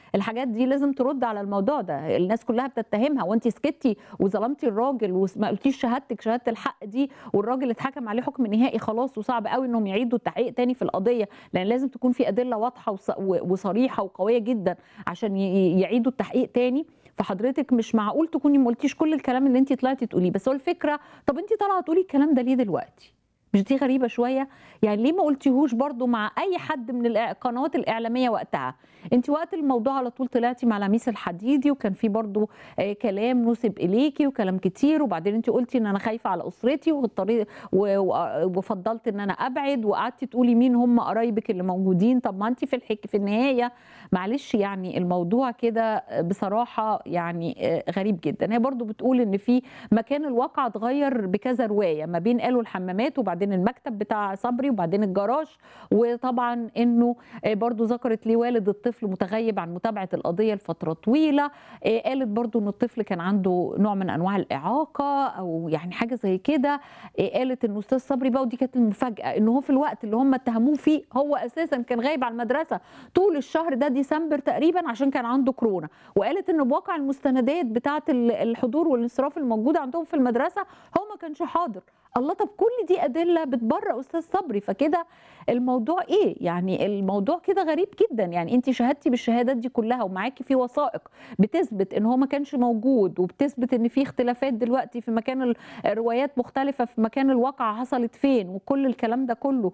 الحاجات دي لازم ترد على الموضوع ده، الناس كلها بتتهمها وانت سكتي وظلمتي الراجل وما قلتيش شهادتك شهاده الحق دي، والراجل اتحكم عليه حكم نهائي خلاص، وصعب قوي انهم يعيدوا التحقيق تاني في القضيه، لان لازم تكون في ادله واضحه وصريحه وقويه جدا عشان يعيدوا التحقيق تاني. فحضرتك مش معقول تكوني ما قلتيش كل الكلام اللي انت طلعتي تقوليه، بس هو الفكره طب انت طالعه تقولي الكلام ده ليه دلوقتي؟ مش دي غريبة شوية؟ يعني ليه ما قلتيهوش برضو مع أي حد من القنوات الإعلامية وقتها؟ أنت وقت الموضوع على طول طلعتي مع لميس الحديدي، وكان في برضو كلام نسب إليكي وكلام كتير، وبعدين أنت قلتي إن أنا خايفة على أسرتي والطريق وفضلت إن أنا أبعد، وقعدتي تقولي مين هم قرايبك اللي موجودين. طب ما أنت في النهاية معلش يعني الموضوع كده بصراحة يعني غريب جدا. هي برضو بتقول إن في مكان الواقعة اتغير بكذا رواية، ما بين قالوا الحمامات وبعدين المكتب بتاع صبري وبعدين الجراج، وطبعا انه برضو ذكرت لي والد الطفل متغيب عن متابعة القضية لفترة طويلة، قالت برضو ان الطفل كان عنده نوع من انواع الإعاقة او يعني حاجة زي كده، قالت ان استاذ صبري بقى، ودي كانت المفاجأة، ان هو في الوقت اللي هم اتهموه فيه هو اساسا كان غايب عن المدرسة طول الشهر ده ديسمبر تقريبا عشان كان عنده كورونا، وقالت ان بواقع المستندات بتاعة الحضور والانصراف الموجودة عندهم في المدرسة هو ما كانش حاضر. الله، طب كل دي ادله بتبرئ استاذ صبري، فكده الموضوع ايه؟ يعني الموضوع كده غريب جدا. يعني انت شهدتي بالشهادات دي كلها ومعاكي في وثائق بتثبت ان هو ما كانش موجود، وبتثبت ان في اختلافات دلوقتي في مكان الروايات مختلفه في مكان الواقعه حصلت فين وكل الكلام ده كله،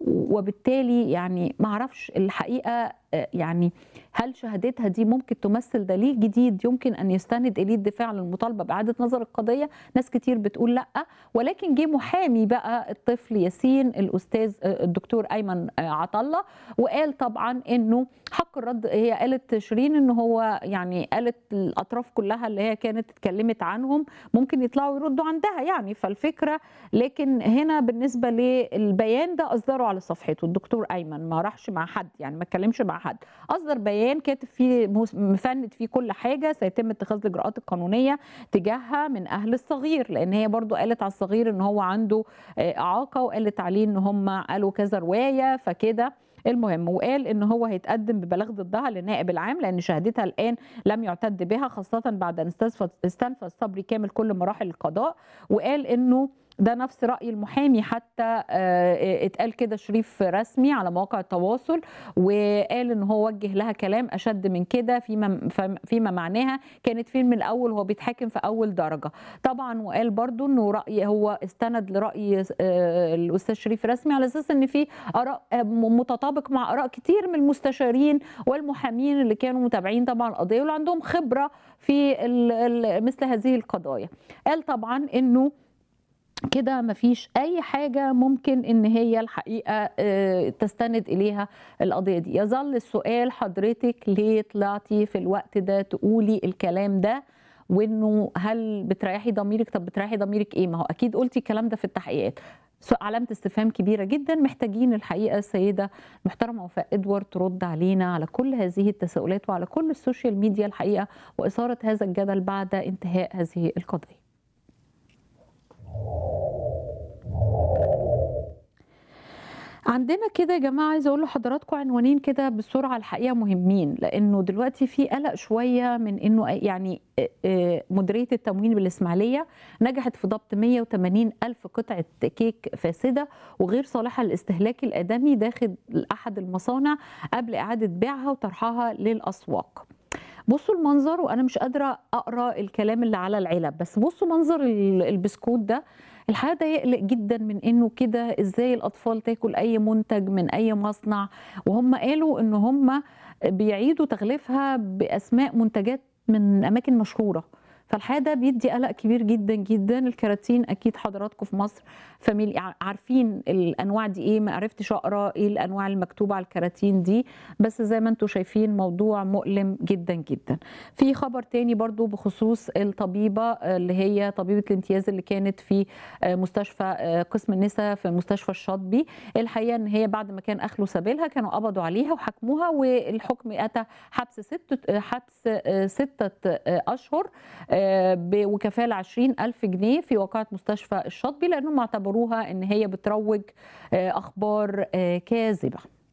وبالتالي يعني ما اعرفش الحقيقه يعني هل شهادتها دي ممكن تمثل دليل جديد يمكن ان يستند اليه الدفاع عن المطالبه باعاده نظر القضيه؟ ناس كتير بتقول لا، ولكن جه محامي بقى الطفل ياسين الاستاذ الدكتور ايمن عطله وقال طبعا انه حق الرد. هي قالت شيرين ان هو يعني قالت الاطراف كلها اللي هي كانت اتكلمت عنهم ممكن يطلعوا يردوا عندها يعني، فالفكره لكن هنا بالنسبه للبيان ده اصدره على صفحته الدكتور ايمن، ما راحش مع حد يعني ما اتكلمش مع حد، اصدر بيان كاتب فيه مفند فيه كل حاجه سيتم اتخاذ الاجراءات القانونيه تجاهها من اهل الصغير، لان هي برضو قالت على الصغير ان هو عنده اعاقه، وقالت عليه ان هم قالوا كذا روايه فكده. المهم وقال ان هو هيتقدم ببلاغ ضدها للنائب العام لان شهادتها الان لم يعتد بها، خاصه بعد ان استنفذ صبري كامل كل مراحل القضاء، وقال انه ده نفس رأي المحامي حتى اتقال كده شريف رسمي على مواقع التواصل، وقال ان هو وجه لها كلام اشد من كده فيما معناها كانت فين من الاول وهو بيتحاكم في اول درجه طبعا، وقال برضو انه رأي هو استند لرأي الاستاذ شريف رسمي على اساس ان في اراء متطابق مع اراء كتير من المستشارين والمحامين اللي كانوا متابعين طبعا القضيه واللي عندهم خبره في مثل هذه القضايا. قال طبعا انه كده مفيش اي حاجه ممكن ان هي الحقيقه تستند اليها القضيه دي. يظل السؤال حضرتك ليه طلعتي في الوقت ده تقولي الكلام ده، وانه هل بتريحي ضميرك؟ طب بتريحي ضميرك ايه؟ ما هو اكيد قلتي الكلام ده في التحقيقات. علامه استفهام كبيره جدا، محتاجين الحقيقه السيده المحترمه وفاء ادوارد ترد علينا على كل هذه التساؤلات وعلى كل السوشيال ميديا الحقيقه واثاره هذا الجدل بعد انتهاء هذه القضيه. عندنا كده يا جماعة عايزة أقول لحضراتكم عنوانين كده بسرعة الحقيقة مهمين، لأنه دلوقتي في قلق شوية من إنه يعني مديرية التموين بالإسماعيلية نجحت في ضبط 180 ألف قطعة كيك فاسدة وغير صالحة للاستهلاك الآدمي داخل أحد المصانع قبل إعادة بيعها وطرحها للأسواق. بصوا المنظر، وانا مش قادره اقرا الكلام اللي على العلب، بس بصوا منظر البسكوت ده، الحقيقه ده يقلق جدا من انه كده ازاي الاطفال تاكل اي منتج من اي مصنع، وهم قالوا ان هم بيعيدوا تغليفها باسماء منتجات من اماكن مشهوره، فالحقيقه ده بيدي قلق كبير جدا جدا. الكراتين اكيد حضراتكم في مصر عارفين الانواع دي ايه، ما عرفتش اقرا ايه الانواع المكتوبه على الكراتين دي، بس زي ما انتم شايفين موضوع مؤلم جدا جدا. في خبر تاني برضو بخصوص الطبيبه اللي هي طبيبه الامتياز اللي كانت في مستشفى قسم النساء في مستشفى الشاطبي، الحقيقه ان هي بعد ما كان اخلوا سبيلها كانوا قبضوا عليها وحكموها، والحكم اتى حبس 6 اشهر وكفاله 20,000 جنيه في وقاعة مستشفى الشاطبي، لأنهم اعتبروها إن هي بتروج أخبار كاذبة.